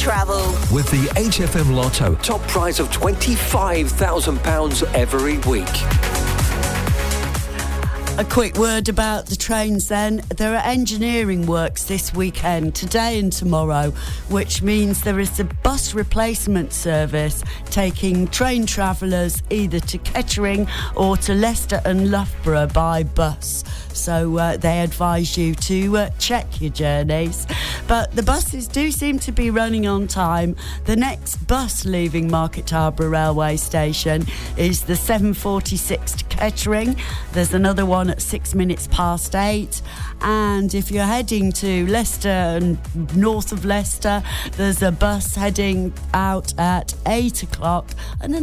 travel. With the HFM Lotto, top prize of £25,000 every week. A quick word about the trains then. There are engineering works this weekend, today and tomorrow, which means there is a bus replacement service taking train travellers either to Kettering or to Leicester and Loughborough by bus. So they advise you to check your journeys. But the buses do seem to be running on time. The next bus leaving Market Tarboro Railway Station is the 7:46 to Kettering. There's another one at 8:06. And if you're heading to Leicester and north of Leicester, there's a bus heading out at 8 o'clock and